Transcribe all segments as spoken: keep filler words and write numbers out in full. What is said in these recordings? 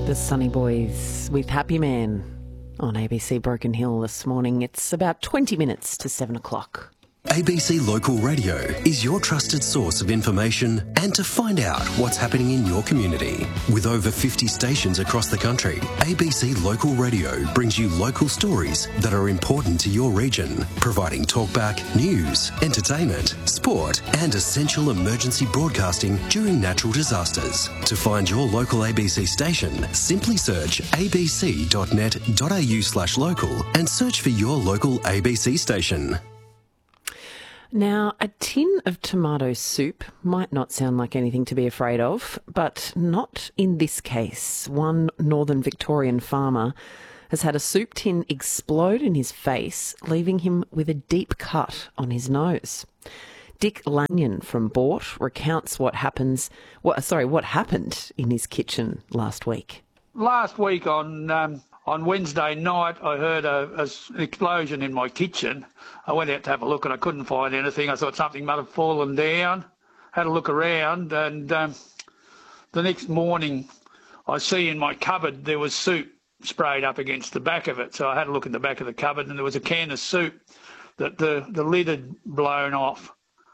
The Sunny Boys with Happy Man on A B C Broken Hill this morning. It's about twenty minutes to seven o'clock. A B C Local Radio is your trusted source of information and to find out what's happening in your community. With over fifty stations across the country, A B C Local Radio brings you local stories that are important to your region, providing talkback, news, entertainment, sport and essential emergency broadcasting during natural disasters. To find your local A B C station, simply search abc.net.au slash local and search for your local A B C station. Now, a tin of tomato soup might not sound like anything to be afraid of, but not in this case. One northern Victorian farmer has had a soup tin explode in his face, leaving him with a deep cut on his nose. Dick Lanyon from Bort recounts what happens. What, sorry, what happened in his kitchen last week. Last week on um, on Wednesday night, I heard a, a, an explosion in my kitchen. I went out to have a look and I couldn't find anything. I thought something might have fallen down. Had a look around, and um, the next morning, I see in my cupboard there was soup sprayed up against the back of it. So I had a look in the back of the cupboard, and there was a can of soup that the the lid had blown off.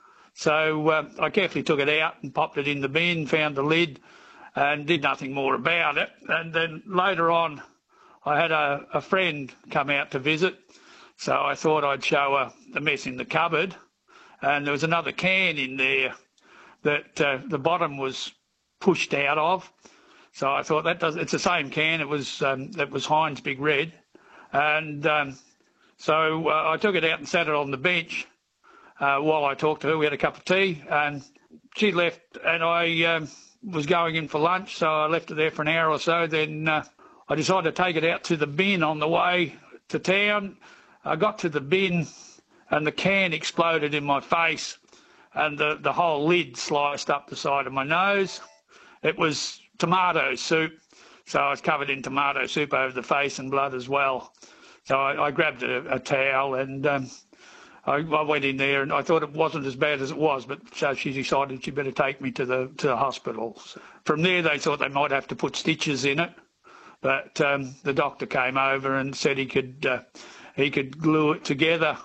So uh, I carefully took it out and popped it in the bin, found the lid, and did nothing more about it. And then later on, I had a, a friend come out to visit, so I thought I'd show her the mess in the cupboard. And there was another can in there that uh, the bottom was pushed out of. So I thought that does. It's the same can. It was um, it was Heinz Big Red, and um, so uh, I took it out and sat it on the bench uh, while I talked to her. We had a cup of tea, and she left, and I um, was going in for lunch, so I left it there for an hour or so. Then uh, I decided to take it out to the bin on the way to town. I got to the bin and the can exploded in my face, and the, the whole lid sliced up the side of my nose. It was tomato soup, so I was covered in tomato soup over the face and blood as well. So I, I grabbed a, a towel and um, I, I went in there, and I thought it wasn't as bad as it was, but so she decided she better take me to the to the hospital. From there, they thought they might have to put stitches in it. But um, the doctor came over and said he could uh, he could glue it together.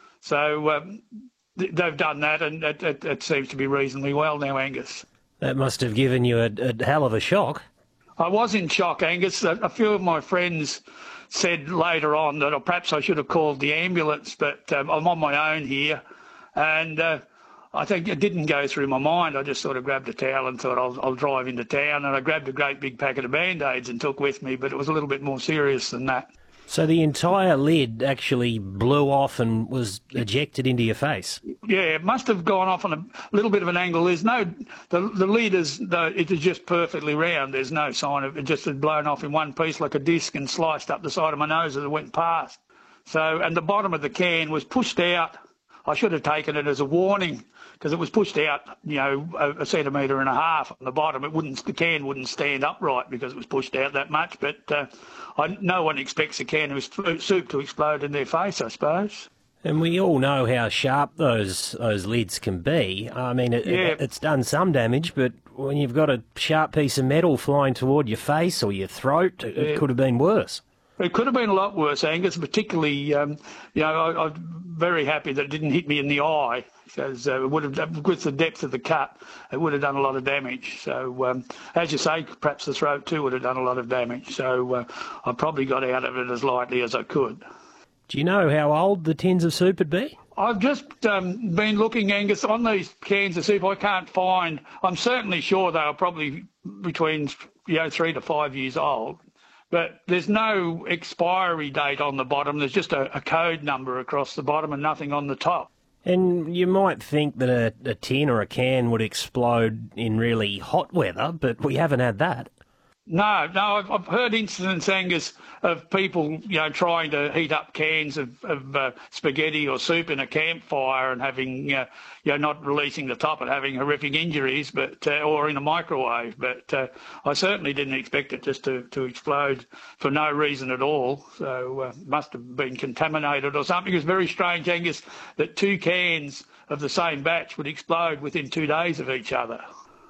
So um, th- they've done that, and it, it, it seems to be reasonably well now, Angus. That must have given you a, a hell of a shock. I was in shock, Angus. A, a few of my friends said later on that oh, perhaps I should have called the ambulance, but um, I'm on my own here, and uh, I think it didn't go through my mind. I just sort of grabbed a towel and thought I'll, I'll drive into town, and I grabbed a great big packet of Band-Aids and took with me, but it was a little bit more serious than that. So the entire lid actually blew off and was ejected into your face? Yeah, it must have gone off on a little bit of an angle. There's no, the, the lid is, the, it is just perfectly round. There's no sign of it. Just had blown off in one piece like a disc and sliced up the side of my nose as it went past. So, and the bottom of the can was pushed out. I should have taken it as a warning, because it was pushed out, you know, a, a centimetre and a half on the bottom. It wouldn't, the can wouldn't stand upright because it was pushed out that much. But uh, I, no one expects a can of soup to explode in their face, I suppose. And we all know how sharp those those lids can be. I mean, it, yeah. it, it's done some damage, but when you've got a sharp piece of metal flying toward your face or your throat, it, yeah. it could have been worse. It could have been a lot worse, Angus, particularly, um, you know, I, I'm very happy that it didn't hit me in the eye, because uh, it would have, with the depth of the cut, it would have done a lot of damage. So, um, as you say, perhaps the throat too would have done a lot of damage. So uh, I probably got out of it as lightly as I could. Do you know how old the tins of soup would be? I've just um, been looking, Angus, on these cans of soup. I can't find, I'm certainly sure they are probably between, you know, three to five years old. But there's no expiry date on the bottom. There's just a, a code number across the bottom and nothing on the top. And you might think that a, a tin or a can would explode in really hot weather, but we haven't had that. No, no, I've, I've heard incidents, Angus, of people, you know, trying to heat up cans of, of uh, spaghetti or soup in a campfire and having, uh, you know, not releasing the top and having horrific injuries, but uh, or in a microwave. But uh, I certainly didn't expect it just to, to explode for no reason at all. So uh, must have been contaminated or something. It was very strange, Angus, that two cans of the same batch would explode within two days of each other.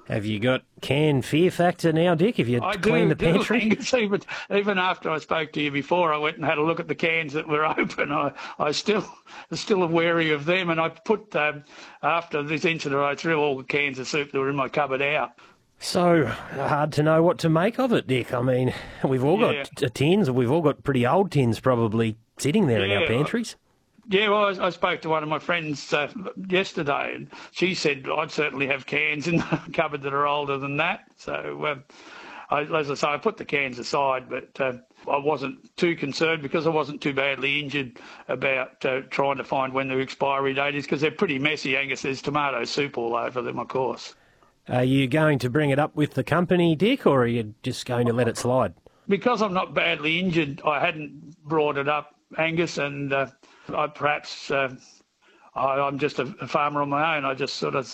Have you got can fear factor now, Dick? Have you I cleaned do, the pantry? do even, even after I spoke to you before, I went and had a look at the cans that were open. I, I still still wary of them, and I put, um, after this incident, I threw all the cans of soup that were in my cupboard out. So hard to know what to make of it, Dick. I mean, we've all got Yeah. t- tins, we've all got pretty old tins probably sitting there in our Yeah. pantries. Yeah, well, I, I spoke to one of my friends uh, yesterday, and she said I'd certainly have cans in the cupboard that are older than that. So, um, I, as I say, I put the cans aside, but uh, I wasn't too concerned because I wasn't too badly injured about uh, trying to find when the expiry date is, because they're pretty messy, Angus. There's tomato soup all over them, of course. Are you going to bring it up with the company, Dick, or are you just going to let it slide? Because I'm not badly injured, I hadn't brought it up, Angus, and uh, I perhaps uh, I, I'm just a, a farmer on my own. I just sort of